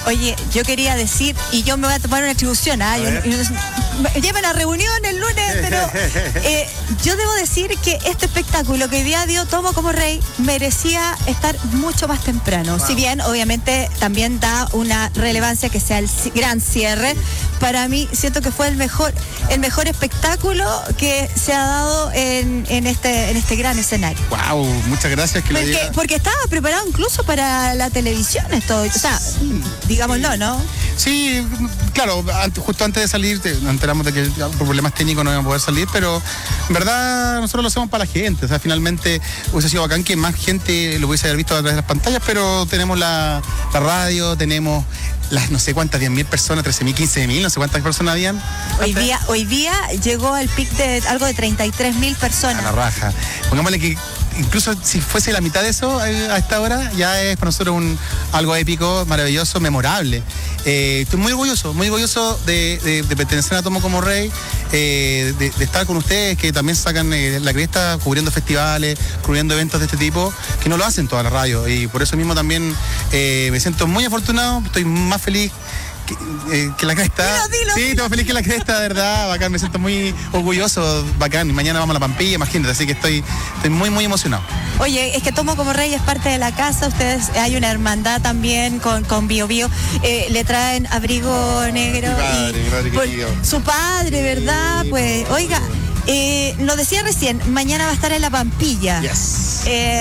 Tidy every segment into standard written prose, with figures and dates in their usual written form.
Oye, yo quería decir, y yo me voy a tomar una atribución, lleva la reunión el lunes, pero yo debo decir que este espectáculo que hoy día dio Tomo como Rey merecía estar mucho más temprano. Wow. Si bien, obviamente, también da una relevancia que sea el gran cierre, para mí siento que fue el mejor espectáculo que se ha dado en este gran escenario. Wow, muchas gracias. Porque estaba preparado incluso para la televisión esto, o sea, digámoslo, ¿no? Sí, claro, justo antes de salir nos enteramos de que por problemas técnicos no íbamos a poder salir, pero en verdad nosotros lo hacemos para la gente. O sea, finalmente hubiese sido bacán que más gente lo hubiese visto a través de las pantallas, pero tenemos la radio, tenemos las no sé cuántas, 10.000 personas, 13.000, 15.000, no sé cuántas personas habían. Hoy día llegó al pic de algo de 33.000 personas. A la raja. Pongámosle que incluso si fuese la mitad de eso a esta hora, ya es para nosotros algo épico, maravilloso, memorable. Estoy muy orgulloso de pertenecer a Tomo como Rey, de estar con ustedes, que también sacan la cresta cubriendo festivales, cubriendo eventos de este tipo, que no lo hacen toda la radio. Y por eso mismo también me siento muy afortunado, estoy más feliz que la cresta. Dilo. Sí, estoy feliz que la cresta, de verdad, bacán, me siento muy orgulloso, bacán. Mañana vamos a la Pampilla, imagínate, así que estoy muy, muy emocionado. Oye, es que Tomo como Rey es parte de la casa, ustedes, hay una hermandad también con Bio Bio, le traen abrigo negro. Mi padre, su padre, ¿verdad? Sí, pues, oiga, lo decía recién, mañana va a estar en la Pampilla. Yes.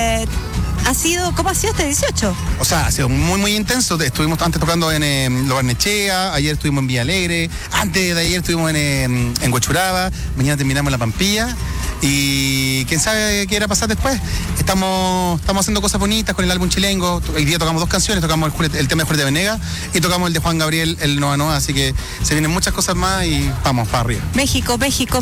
¿Cómo ha sido este 18? O sea, ha sido muy, muy intenso. Estuvimos antes tocando en Lo Barnechea, ayer estuvimos en Villa Alegre, antes de ayer estuvimos en Huechuraba, mañana terminamos en La Pampilla. Y quién sabe qué irá a pasar después. Estamos haciendo cosas bonitas con el álbum Chilengo. Hoy día tocamos 2 canciones, tocamos el tema de Julieta Venegas y tocamos el de Juan Gabriel, el Nova Nova, así que se vienen muchas cosas más y vamos para arriba. México.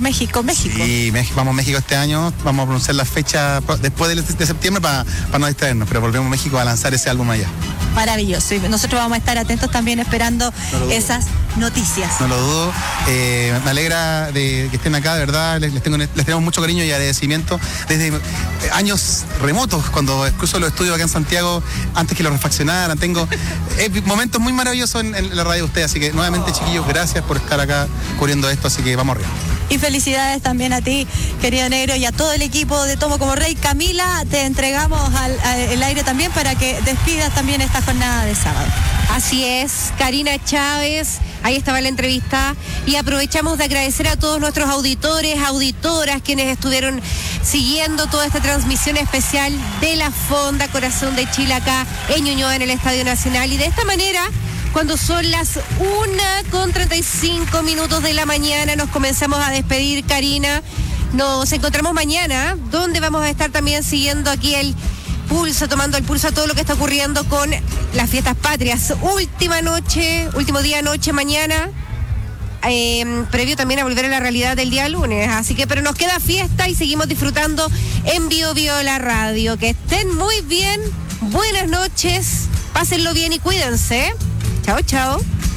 Sí, vamos a México este año, vamos a pronunciar la fecha después de septiembre para no distraernos, pero volvemos a México a lanzar ese álbum allá. Maravilloso, y nosotros vamos a estar atentos también esperando esas noticias. No lo dudo, me alegra de que estén acá, de verdad, les tenemos mucho cariño y agradecimiento desde años remotos, cuando incluso los estudios acá en Santiago, antes que lo refaccionaran, tengo momentos muy maravillosos en la radio de ustedes, así que nuevamente, chiquillos, gracias por estar acá cubriendo esto, así que vamos arriba. Y felicidades también a ti, querido Negro, y a todo el equipo de Tomo como Rey. Camila, te entregamos el aire también para que despidas también esta jornada de sábado. Así es, Karina Chávez, ahí estaba la entrevista, y aprovechamos de agradecer a todos nuestros auditores, auditoras, quienes estuvieron siguiendo toda esta transmisión especial de la Fonda Corazón de Chile acá en Ñuñoa, en el Estadio Nacional, y de esta manera, cuando son las 1:35 de la mañana, nos comenzamos a despedir, Karina. Nos encontramos mañana, donde vamos a estar también siguiendo aquí el pulso, tomando el pulso a todo lo que está ocurriendo con las fiestas patrias. Último día, noche, mañana, previo también a volver a la realidad del día lunes. Así que, pero nos queda fiesta y seguimos disfrutando en Bio Bio la radio. Que estén muy bien, buenas noches, pásenlo bien y cuídense. Chao, chao.